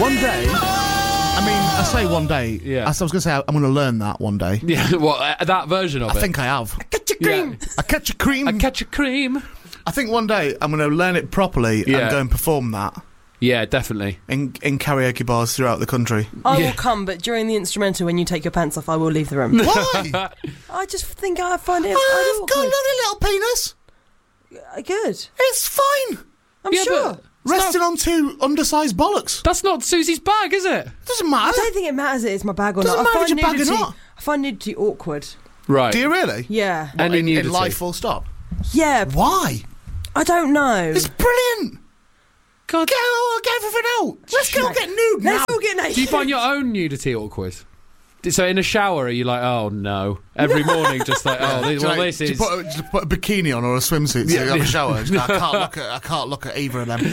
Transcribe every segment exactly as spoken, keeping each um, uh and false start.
One day... I mean, I say one day. Yeah. I was going to say I'm going to learn that one day. Yeah, what, uh, that version of I it? I think I have. I catch a cream. Yeah. I catch a cream. I catch a cream. I think one day I'm going to learn it properly Yeah. and go and perform that. Yeah, definitely. In in karaoke bars throughout the country. I Yeah. will come, but during the instrumental, when you take your pants off, I will leave the room. Why? I just think I find it. I've got a awkward. little penis. Uh, Good. It's fine. I'm Yeah, sure. but- Resting on two undersized bollocks. That's not Susie's bag, is it? Doesn't I matter. don't think it matters if it's my bag or Doesn't not. matter I if find it's your bag or nudity. not. I find nudity awkward. Right. Do you really? Yeah. Any in, nudity? in life, full stop. Yeah. Why? I don't know. It's brilliant. God. Get, get everything out. Let's go get nude now. Let's all get naked. Do you find your own nudity awkward? So in a shower, are you like, oh no? Every morning, just like, oh, this, Do you well, like- this do you is. put a, just put a bikini on or a swimsuit so Yeah. you have a shower. Just go, I can't look at. I can't look at either of them.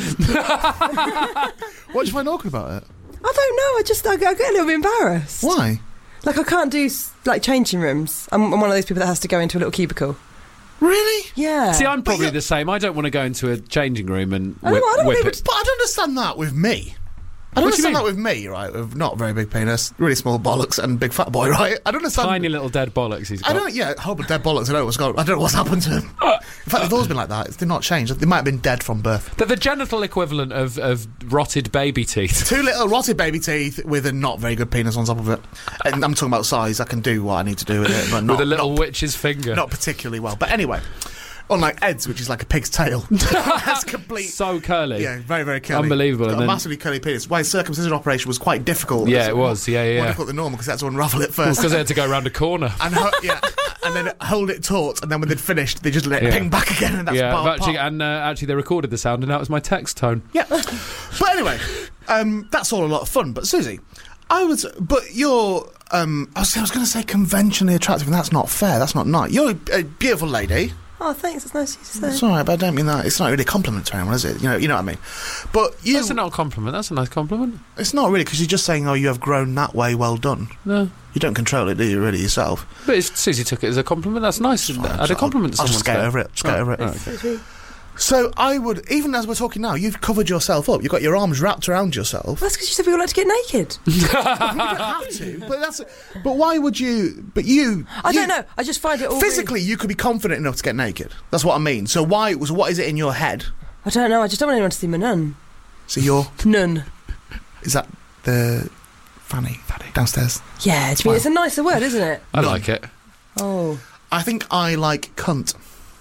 What do you find awkward about it? I don't know. I just I, I get a little bit embarrassed. Why? Like I can't do s- like changing rooms. I'm, I'm one of those people that has to go into a little cubicle. Really? Yeah. See, I'm probably you- the same. I don't want to go into a changing room and I don't whip, know, I don't whip really- it. But I don't understand that with me. I don't What do you understand mean? that with me, right? With not a very big penis, really small bollocks, and big fat boy, right? I don't understand. Tiny little dead bollocks he's got. I don't. Yeah, horrible dead bollocks. I don't know what's going. I don't know what's happened to him. In fact, they've always been like that. They've not changed. They might have been dead from birth. They're the genital equivalent of, of rotted baby teeth. Two little rotted baby teeth with a not very good penis on top of it. And I'm talking about size. I can do what I need to do with it, but not With a little not, witch's finger. not particularly well. But anyway, unlike Ed's, which is like a pig's tail, that's complete. So curly. Yeah, very, very curly. Unbelievable, Got and a then- massively curly penis. Why his circumcision operation was quite difficult. Yeah, It's it was. Yeah, yeah, More yeah. difficult than normal because they had to unravel it first. Because they had to go around a corner. and ho- yeah, and then hold it taut, and then when they'd finished, they just let it Yeah. ping back again, and that's yeah, part, but actually, part. and uh, actually, they recorded the sound, and that was my text tone. Yeah, but anyway, um, that's all a lot of fun. But Susie, I was, but you're, um, I was, I was going to say conventionally attractive, and that's not fair. That's not nice. You're a, a beautiful lady. Oh, thanks. That's nice of you to say. It's all right, but I don't mean that. It's not really a compliment to anyone, is it? You know, you know what I mean. But you, That's not a compliment. That's a nice compliment. it's not really because you're just saying, "Oh, you have grown that way. Well done." No. You don't control it, do you? Really yourself. But if Susie took it as a compliment, that's nice. Add a compliment to I'll just someone's get day. over it. Just get Right, over it. right, okay. So I would, even as we're talking now, you've covered yourself up. You've got your arms wrapped around yourself. That's because you said people like to get naked. You don't have to, but that's. But why would you? But you. I you- don't know. I just find it all Physically, you could be confident enough to get naked. That's what I mean. So why? So what is it in your head? Really, I don't know. I just don't want anyone to see my nun. So you're. Nun. Is that the Fanny? Fanny downstairs. Yeah, do you mean it's a nicer word, isn't it? I None. like it. Oh. I think I like cunt.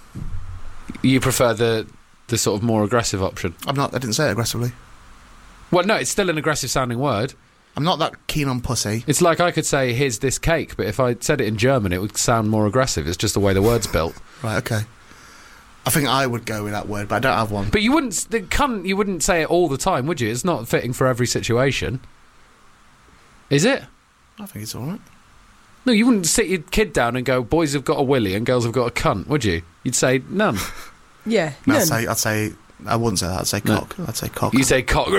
You prefer the the sort of more aggressive option. I'm not. I didn't say it aggressively. Well, no, it's still an aggressive sounding word. I'm not that keen on pussy. It's like I could say, here's this cake, but if I said it in German, it would sound more aggressive. It's just the way the word's built. Right. Okay. I think I would go with that word, but I don't have one. But you wouldn't, the cunt, you wouldn't say it all the time, would you? It's not fitting for every situation. Is it? I think it's all right. No, you wouldn't sit your kid down and go, boys have got a willy and girls have got a cunt, would you? You'd say none. Yeah, No, nun. I'd say. I'd say. I wouldn't say that. I'd say No. cock. I'd say cock. You say cock.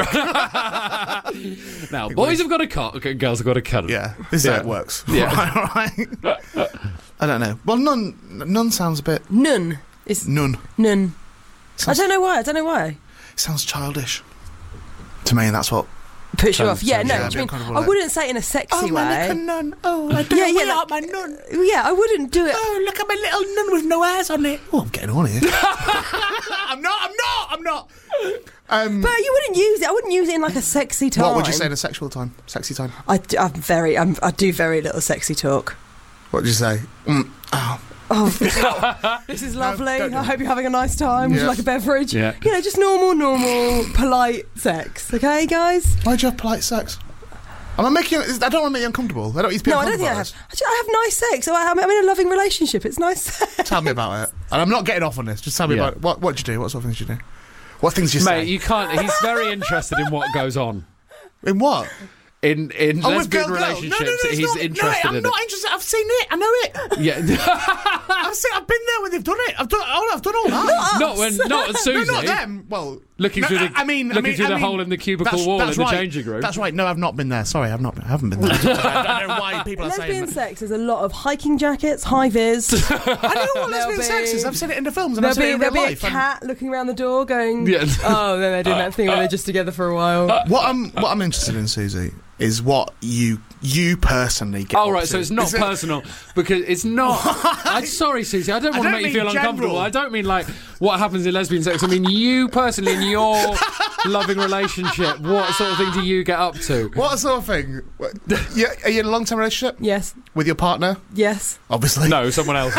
Now, boys have got a cock and girls have got a cunt. Yeah, this is Yeah. how it works. Yeah. right, right. I don't know. Well, none. None sounds a bit. Nun. It's None. nun. I Sounds, don't know why. I don't know why. sounds childish. To me, that's what. Push you Sounds- off. Yeah, sounds- no. yeah, do I'd be you mean, uncomfortable I with wouldn't say it in a sexy way. nun. Oh, I Yeah, yeah, like- my nun. Yeah, I wouldn't do it. Oh, look at my little nun with no hairs on it. Oh, I'm getting on here. I'm not. I'm not. I'm not. Um, But you wouldn't use it. I wouldn't use it in like a sexy time. what would you say in a sexual time? Sexy time. I, do- I'm very. I'm, I do very little sexy talk. What would you say? Mm, oh, Oh, this is lovely. don't do I it. hope you're having a nice time. Would Yeah. you like a beverage? Yeah. You know, just normal, normal, polite sex. Okay, guys. why do you have polite sex? Am I making? you- I don't want to make you uncomfortable. I don't need to be No, I don't think I uncomfortable have. I, just, I have nice sex. I, I'm in a loving relationship. It's nice sex. about this. Tell me about it. And I'm not getting off on this. Just tell me Yeah. about it. What. What do you do? What sort of things do you do? What things do you Mate, say? you can't, he's very interested in what goes on. In what? in in Oh, with lesbian girl, girl. relationships, no, no, no, it's he's not, interested no, I'm in not it. interested. I've seen it. I know it. Yeah, I've seen. I've been there when they've done it. I've done. Oh, I've done all that. not when not No, Susie. not them. Well, Looking no, through the I mean, I looking mean, through I the mean, hole in the cubicle that's- wall that's in right. the changing room. That's right. No, I've not been there. Sorry, I've not. I haven't been there. I don't know why people are saying Lesbian that. sex is a lot of hiking jackets, high vis. I know what There'll lesbian be- sex is. I've seen it in the films and There'll I've seen be, it in there'll real be a life. and- cat looking around the door going, Yeah. oh, then they're doing that thing where they're just together for a while. What I'm what I'm interested in, Susie, is what you you personally get. Oh up right, to. so it's not Is it- personal because it's not. I'm sorry, Susie. I don't I want to don't make you mean feel uncomfortable. general. I don't mean like what happens in lesbian sex. I mean you personally in your loving relationship. What sort of thing do you get up to? What sort of thing? What- you, are you in a long-term relationship Yes, with your partner? yes. Obviously. No, someone else.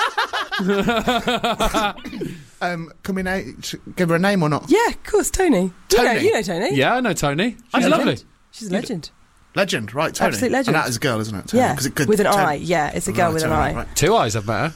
Um, can we na- sh- give her a name or not? Yeah, of course, Tony. You know, Tony? you know Tony. Yeah, I know Tony. She's She's a lovely. legend. She's a legend. Legend, right? Tony. Absolute legend. And that is a girl, isn't it? Tony? Yeah, 'Cause it could, with an Tony- eye. Yeah, it's a girl Right, with an Tony, eye. right. Two eyes, I've met her.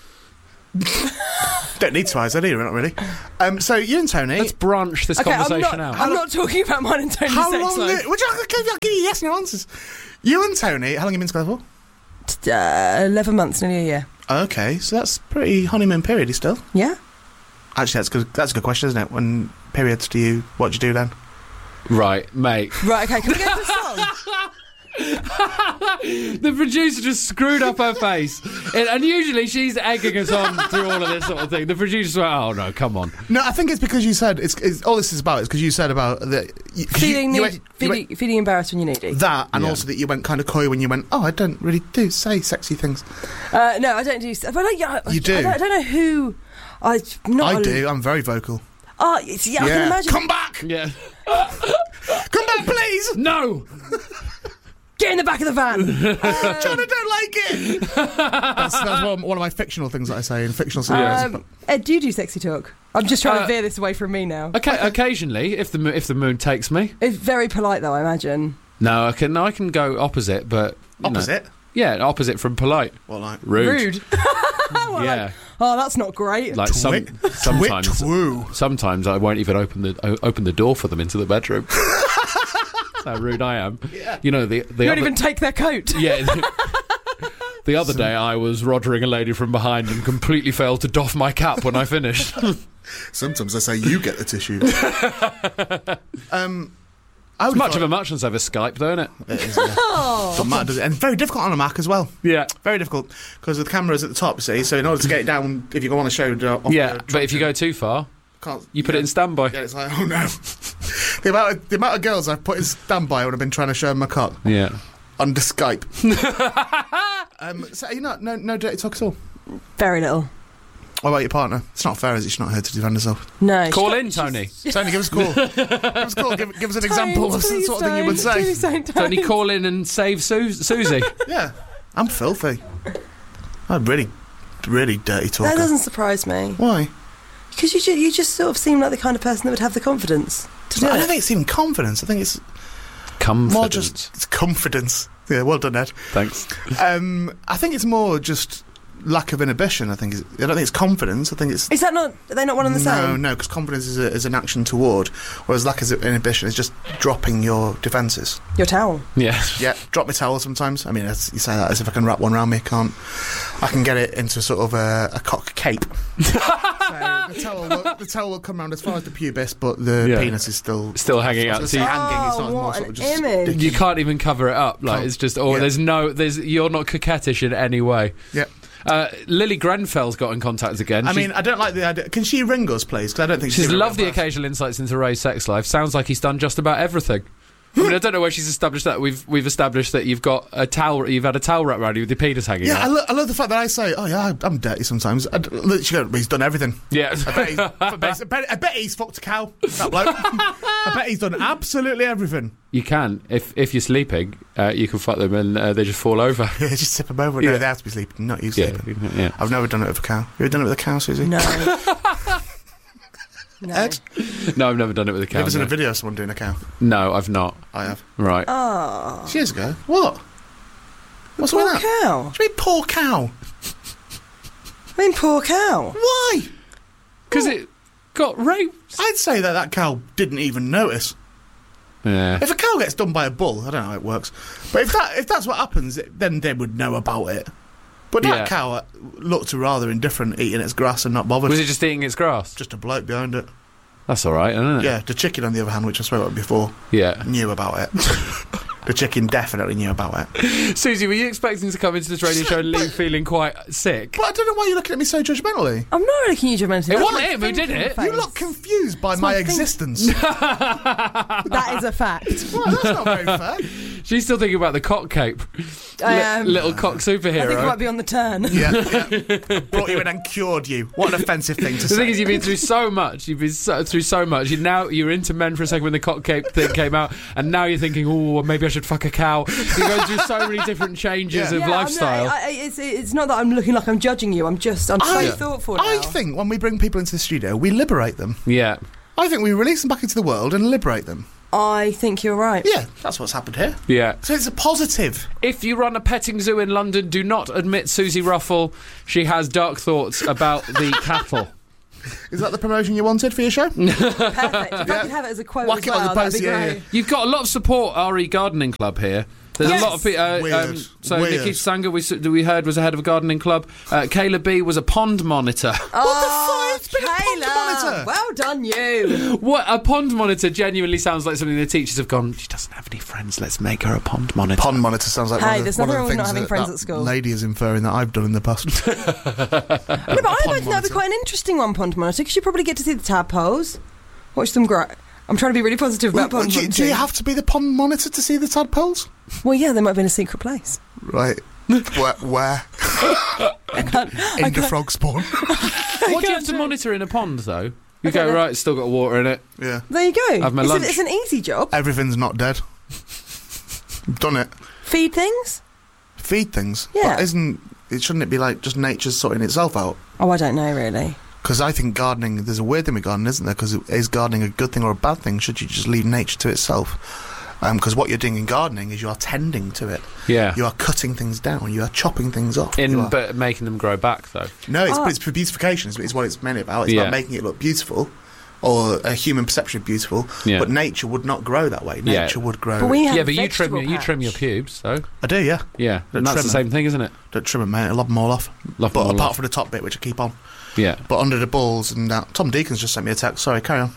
Don't need two eyes, do you? Not really. Um, so you and Tony. Let's branch this Okay, I'm conversation not, out. I'm not talking about mine and Tony's how sex long? life. Did, would you, I'll give you, I'll give you yes no answers. You and Tony. How long have you been together for? Uh, Eleven months, nearly a year. Okay, so that's pretty honeymoon period still. Yeah. Actually, that's good. That's a good question, isn't it? When periods do you? What do you do then? Right, mate. Right. Okay. Can we go to the song? The producer just screwed up her face. And, and usually she's egging us on through all of this sort of thing. The producer's like, oh no, come on. No, I think it's because you said it's, it's all this is about is because you said about the you, 'cause feeling, you, you need, went, you feeling, went feeling embarrassed when you're needy. that, and Yeah. also that you went kind of coy when you went. Oh, I don't really do say sexy things. Uh, no, I don't do. But I, yeah, I, You do. I don't, I don't know who. I not. I a- do. I'm very vocal. Oh, it's- yeah, I can imagine. Come back! Yeah. Come back, please! No! Get in the back of the van. John, I don't like it. that's that's one, one of my fictional things that I say in fictional scenarios. um, Ed, do you do sexy talk? I'm just trying Uh, to veer this away from me now. Okay, occasionally, if the mo- if the mood takes me. It's very polite, though. I imagine. No, I can no, I can go opposite, but you know. Opposite. Yeah, opposite from polite. Well, like Rude. Rude. Well, Yeah. like, oh, that's not great. Like some Twit- sometimes Twit-twoo. sometimes I won't even open the o- open the door for them into the bedroom. That's how rude I am. Yeah. You know the the you don't other, even take their coat. yeah. The other day I was roddering a lady from behind and completely failed to doff my cap when I finished. Sometimes I say you get the tissue. um, I It's would much thought- of a muchness over Skype, though, isn't it? It is, yeah. Oh. Doesn't matter, does it? And very difficult on a Mac as well. Yeah. Very difficult because the camera's at the top. See, so in order to get it down, if you go on a show, uh, off Yeah, the but if you go too far, can't, you put yeah. it in standby. Yeah, it's like, oh no. the amount of the amount of girls I've put in standby when I've been trying to show them my cock Yeah. under Skype. um, so you know, no, no dirty talk at all. Very little. What about your partner? It's not fair, is it? She's not here to defend herself. No. Call she- in, Tony. Tony, give us a call. give us a call. Give, give us an example Don't, of the please sort of thing you would don't. say. Please don't, Tony, don't. call in and save Su- Susie. Yeah, I'm filthy. I'm really, really dirty talker. That doesn't surprise me. Why? Because you, ju- you just sort of seem like the kind of person that would have the confidence to do I it. don't think it's even confidence. I think it's Confidence. more just it's confidence. Yeah, well done, Ed. Thanks. Um, I think it's more just lack of inhibition. I think it's, I don't think it's confidence. I think it's Is that not? Are they not one and the no, same? no, because confidence is, a, is an action toward, whereas lack of inhibition is just dropping your defences. Your towel. Yeah. Yeah, drop my towel sometimes. I mean, as you say that as if I can wrap one around me. Can't. I can get it into sort of a, a cock cape. So the towel, will, the towel will come round as far as the pubis, but the Yeah. penis is still Still hanging I out. was So gonna you, say hanging. It's Oh, not more what sort of an just image. sticky. you can't even cover it up. Like Can't. it's just. Or Yeah. there's no. There's. You're not coquettish in any way. Yeah. Uh, Lily Grenfell's got in contact again. I She's- mean, I don't like the idea. Can she ring us, please? Because I don't think she's she's loved the occasional insights into Ray's sex life. Sounds like he's done just about everything. I mean, I don't know where she's established that. We've we've established that you've got a towel. You've had a towel wrapped around you with your penis hanging Yeah, I, out. lo- I love the fact that I say, "Oh yeah, I'm dirty sometimes." I d- she go, he's done everything. Yeah. I bet, he's, I, bet, I, bet, I bet he's fucked a cow. That bloke. I bet he's done absolutely everything. You can, if if you're sleeping, uh, you can fuck them and uh, they just fall over. Yeah, just tip him over. Yeah. No, they have to be sleeping, not you Yeah, sleeping. yeah. I've never done it with a cow. You ever done it with a cow, Susie? No. no. Ed, No, I've never done it with a you cow. ever seen No. a video of someone doing a cow? No, I've not. I have. Right. Oh. Years ago. What? What's wrong Poor with that? cow. What do you mean, poor cow? I mean, poor cow. Why? Because it got raped. I'd say that that cow didn't even notice. Yeah. If a cow gets done by a bull, I don't know how it works. But if that if that's what happens, then they would know about it. But that Yeah. cow looked rather indifferent, eating its grass and not bothered. Was it just eating its grass? Just a bloke behind it. That's all right, isn't it? Yeah, the chicken, on the other hand, which I spoke about before, Yeah. knew about it. The chicken definitely knew about it. Susie, were you expecting to come into this radio show and leave feeling quite sick? But I don't know why you're looking at me so judgmentally. I'm not looking at you judgmentally. It That's wasn't my him who did thinking it. face. You look confused by That's my my thing. existence. That is a fact. Well, that's not very fair. She's still thinking about the cock cape. I Li- am. little cock I think it superhero. might be on the turn. Yeah, yeah. Brought you in and cured you. What an offensive thing to The thing say. is, you've been through so much. You've been so, through so much. You now you're into men for a second when the cock cape thing came out, and now you're thinking, oh, maybe I should fuck a cow. You're going through so many different changes Yeah. of Yeah, I'm lifestyle. not- I, I- it's, it's not that I'm looking like I'm judging you. I'm just, I'm so I- thoughtful now. I think when we bring people into the studio, we liberate them. yeah. I think we release them back into the world and liberate them. I think you're right. Yeah, that's what's happened here. Yeah. So it's a positive. If you run a petting zoo in London, do not admit Susie Ruffle. She has dark thoughts about the cattle. Is that the promotion you wanted for your show? Perfect. If I could have it as a quote Whack as it on the well, that'd post, be yeah, great. yeah. You've got a lot of support, R E Gardening Club here. There's Yes. a lot of people. Uh, Weird. um, so Weird. Nikki Sanger, we, s- we heard, was the head of a gardening club. Uh, Kayla B was a pond monitor. Oh, It's been a pond Kayla, monitor. well done, you. What a pond monitor genuinely sounds like something the teachers have gone. She doesn't have any friends. Let's make her a pond monitor. Pond monitor sounds like Hey, one of the, there's one nothing of wrong the with not things having that, friends that at school. lady is inferring that I've done in the past. No, but I imagine that'd be monitor. quite an interesting one, pond monitor, because you probably get to see the tadpoles, watch them grow. I'm trying to be really positive about Well, pond do, you- do you monitoring. have to be the pond monitor to see the tadpoles? Well, yeah, they might be in a secret place. Right. Where? where? In the frog spawn. What do you have to monitor in a pond, though? You go, know. right, it's still got water in it. Yeah. There you go. Have my it's, lunch. A, it's an easy job. Everything's not dead. Done it. Feed things? Feed things. Yeah. But isn't it? Shouldn't it be like just nature sorting itself out? Oh, I don't know, really. Because I think gardening, there's a weird thing with gardening, isn't there? Because is gardening a good thing or a bad thing? Should you just leave nature to itself? Because what you're doing in gardening is you are tending to it. Yeah. You are cutting things down. You are chopping things off. You In are- but making them grow back, though. no, it's, Oh. it's for beautification. Is, is what it's mainly about. It's Yeah. about making it look beautiful, or a human perception of beautiful. Yeah. But nature would not grow that way. Yeah. Nature would grow. But we have Yeah, but you trim vegetable your, you trim your patch. pubes, though. I do, yeah. Yeah, and that's trim the same thing, isn't it? Don't trim them, mate. I lob them all off. Love But them all apart off. from the top bit, which I keep on. Yeah. But under the balls and that. Tom Deacon's just sent me a text. Sorry, carry on.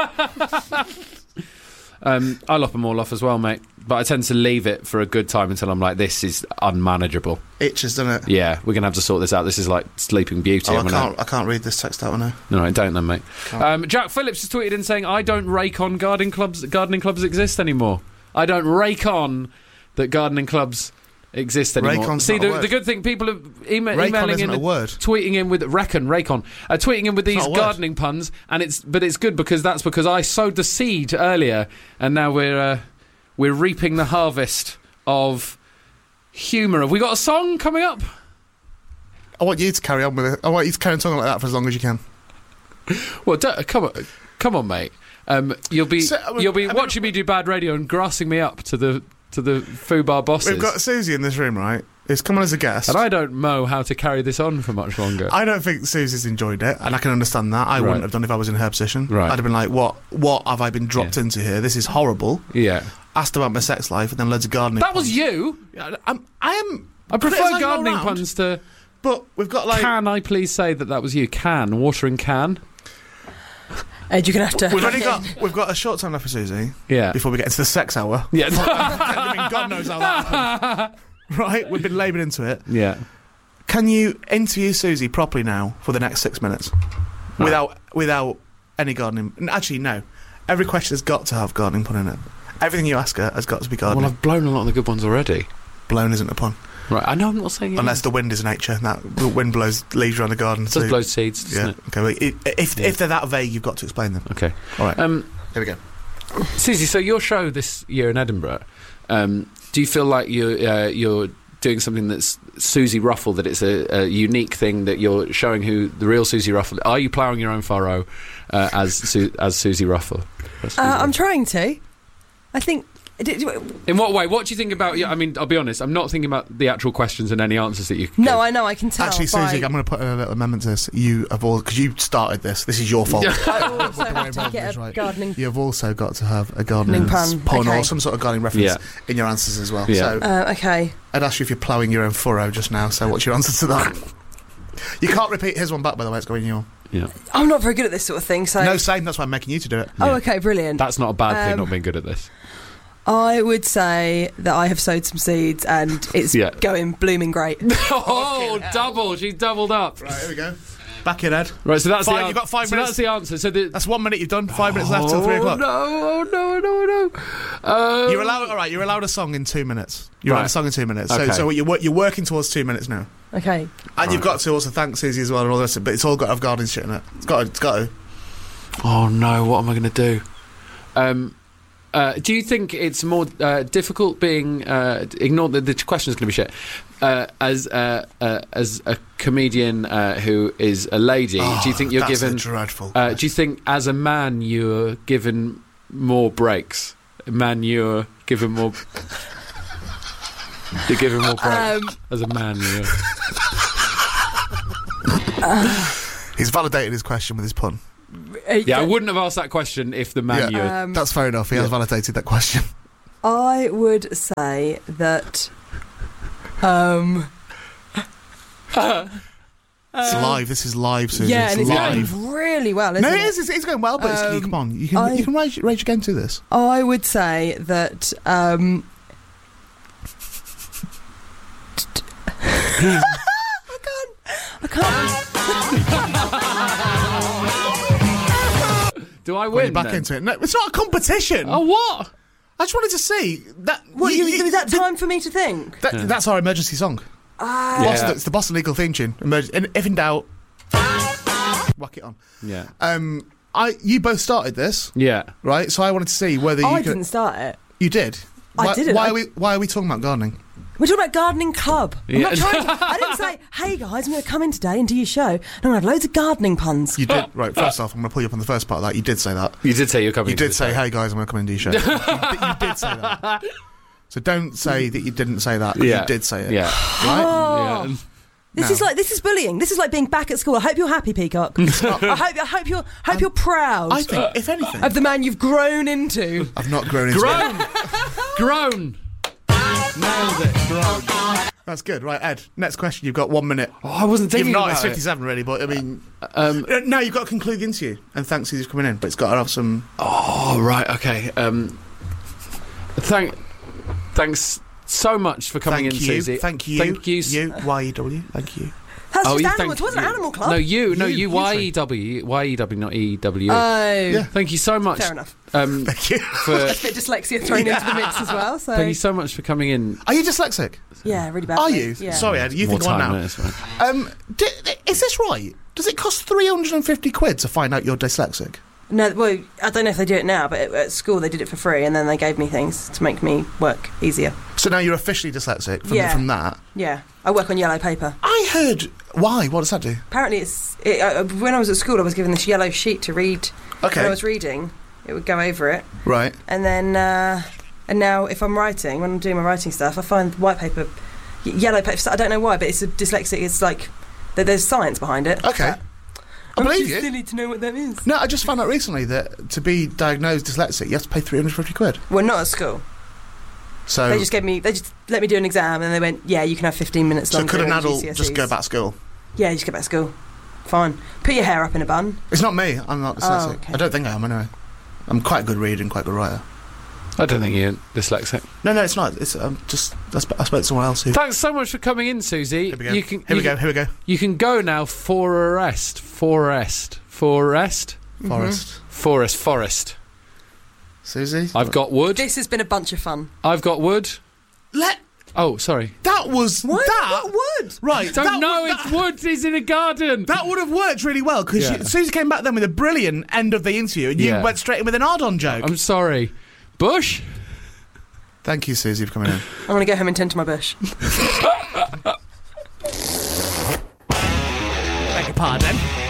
Um, I lop them all off as well, mate. But I tend to leave it for a good time until I'm like, this is unmanageable. Itches, doesn't it? Yeah, we're going to have to sort this out. This is like Sleeping Beauty. Oh, I I'm gonna- can't. I can't read this text out now. No, no, don't then, mate. Can't. Um, Jack Phillips has tweeted in saying, I don't rake on gardening clubs gardening clubs exist anymore. I don't rake on that gardening clubs exist anymore. Rake on's See, not a the, word. the good thing, people are ema- Rake on emailing isn't in, a word. tweeting in with reckon, rake-on, uh, tweeting in with these not a word. gardening puns, and it's but it's good because that's because I sowed the seed earlier, and now we're uh, we're reaping the harvest of humour. Have we got a song coming up? I want you to carry on with it. I want you to carry on talking like that for as long as you can. Well, don't, come on, come on, mate. Um, you'll be So, I mean- you'll be I mean- watching me do bad radio and grassing me up to the to the Fubar bosses. We've got Susie in this room, right? Who's come on as a guest. and I don't know how to carry this on for much longer. I don't think Susie's enjoyed it, and I can understand that. I Right. wouldn't have done if I was in her position. Right. I'd have been like, "What? What have I been dropped Yeah. into here? This is horrible." yeah, Asked about my sex life, and then loads of gardening. that was puns. you. Yeah, I'm, I am. I prefer criticising all gardening round, puns to. but we've got like Can I please say that that was you? Can watering can? Ed, you're going to have to... we've only got we've got a short time left for Susie Yeah, before we get into the sex hour. yeah, I mean, God knows how that happened. Right, we've been labouring into it. yeah. Can you interview Susie properly now for the next six minutes, Right. without without any gardening? n- Actually, no. Every question has got to have gardening pun in it. Everything you ask her has got to be Well, gardening. I've blown a lot of the good ones already. Blown isn't a pun, Right, I know I'm not saying it. unless the wind is nature. And that the wind blows leaves around the garden. it does so- blow seeds, doesn't Yeah. it? Okay. Well, i- if Yeah. if they're that vague, you've got to explain them. Okay. All right. Um, Here we go. Susie, so your show this year in Edinburgh, um, do you feel like you're uh, you're doing something that's Susie Ruffle, that it's a, a unique thing, that you're showing who the real Susie Ruffle? Are you ploughing your own furrow uh, as Su- as Susie Ruffle? Uh, I'm trying to. I think Did, In what way? What do you think about? Yeah, I mean, I'll be honest. I'm not thinking about the actual questions and any answers that you. Can no, give. I know. I can tell. Actually, by, Susie, I'm going to put a little amendment to this. You have all because you started this. This is your fault. I also have to Rob get is a right. gardening. You've also got to have a gardening Pun. pun Okay. or some sort of gardening reference Yeah. in your answers as well. Yeah. So Uh, okay. I'd ask you if you're ploughing your own furrow just now. So what's your answer to that? You can't repeat his one back, by the way. It's going in your. Yeah. I'm not very good at this sort of thing, so. No, same. That's why I'm making you to do it. Oh, Yeah. okay, brilliant. That's not a bad thing. Um, Not being good at this. I would say that I have sowed some seeds and it's Yeah. going blooming great. Oh, double! She's doubled up. Right, here we go. Back in, Ed. Right, so that's Five- the an- you've got five so minutes. that's the answer. So the That's one minute you've done. Five minutes left till three o'clock. Oh no! Oh no! Oh no! Um, You're allowed. All right, you're allowed a song in two minutes. You're allowed Right. a song in two minutes. So, Okay. so you're, wor- you're working towards two minutes now, Okay. and you've got to also thank Susie as well and all this. But it's all got to have garden shit in it. It's got. To, it's got to. Oh no! What am I going to do? Um, uh, do you think it's more uh, difficult being uh, ignore the, the question's going to be shit uh, as uh, uh, as a comedian uh, who is a lady? do you think you're Oh, that's given? a dreadful? Uh, do you think as a man you're given more breaks? A man, you're given more. You're given more breaks Um, as a man. You're. He's validated his question with his pun. Uh, Yeah, I wouldn't have asked that question if the man Yeah. you're. Um, That's fair enough. He has Yeah. validated that question. I would say that. Um. It's live. This is live, Susie. yeah, it's and it's live. going really well, isn't No, it? it is. It's, it's going well, but it's, Um, come on. You can I- you can rage, rage again to this. I would say that. Um, I can't. I can't. Do I Well, you're win? back then? into it. No, it's not a competition. Oh, what? I just wanted to see that. What, you, you- is that the- time for me to think? that- Yeah. That's our emergency song. Ah. Yeah. Boston, it's the Boston Legal theme tune. Emerg- and if in doubt, whack it on. Yeah. Um, I you both started this, Yeah. right? So I wanted to see whether you I could. didn't start it. You did. I why, didn't. Why I- are we Why are we talking about gardening? We're talking about gardening club. I'm Yeah. not trying to, I didn't say, hey guys, I'm going to come in today and do your show. And I'm going to have loads of gardening puns. You did. Right. First off, I'm going to pull you up on the first part of that. You did say that. You did say you're coming. You to did the say, show. "Hey guys, I'm going to come and do your show." you, did, you did say that. So don't say that you didn't say that. 'Cause Yeah. You did say it. Yeah. Right. Oh. Yeah. This No. is like this is bullying. This is like being back at school. I hope you're happy, Peacock. I hope I hope you're hope you're proud I think, if anything, of the man you've grown into. I've not grown into Grown. Grown. Nailed it. Grown. That's good. Right, Ed. Next question. You've got one minute. Oh, I wasn't You've thinking not. about It's it. fifty-seven really, but I mean, Um, uh, no, you've got to conclude the interview. And thanks, Susie, for coming in. But it's got to have some. oh, right. Okay. Um, thank. Thanks so much for coming Thank in, you. Susie. Thank you. Thank you. s- You. Y E W. Thank you. That's Oh, just you animals. thank It wasn't you. Animal Club. No, you. No, You, you. you Y three. E W. Y E W, not E W. Oh, Yeah. Thank you so much. fair enough. Um, Thank you. for A bit dyslexia thrown into the mix as well. So thank you so much for coming in. Are you dyslexic? yeah, really bad. Are you? Yeah. Sorry, Ed. You More think one time now. there, it's fine. Um, di- is this right? Does it cost three hundred and fifty quid to find out you're dyslexic? No, well, I don't know if they do it now, but at, at school they did it for free, and then they gave me things to make me work easier. So now you're officially dyslexic from, Yeah. from that. Yeah, I work on yellow paper. I heard. Why? What does that do? Apparently, it's it, uh, when I was at school, I was given this yellow sheet to read. When I Okay. was reading, it would go over it, Right. and then uh, and now if I'm writing, when I'm doing my writing stuff, I find white paper, y- yellow paper. I don't know why, but it's a dyslexic. It's like there- there's science behind it. Okay. I I'm believe too you. silly to know what that is. No, I just found out recently that to be diagnosed dyslexic, you have to pay three hundred and fifty quid. Well, not at school. So, They just gave me. They just let me do an exam, and they went, "Yeah, you can have fifteen minutes so longer." could an in adult G C S Es." just go back to school? Yeah, you just go back to school. Fine. Put your hair up in a bun. It's not me. I'm not dyslexic. Oh, okay. I don't think I am anyway. I'm quite a good reader and quite a good writer. I don't think you're dyslexic. No, no, it's not. It's um, just I, sp- I spoke to someone else who. Thanks so much for coming in, Susie. Here we go. You can, here we you go. can- Here we go. You can go now for arrest. For arrest. For arrest. Forest. Forest. Forest. Susie. I've got wood. This has been a bunch of fun. I've got wood. Let. Oh, sorry. That was Why that. what wood? Right. Don't that know. would- It's that- wood. He's in a garden. That would have worked really well because Yeah. Susie came back then with a brilliant end of the interview and you Yeah. went straight in with an Ardon joke. I'm sorry. Bush. Thank you, Susie, for coming in. I'm going to go home and tend to my bush. Beg your pardon.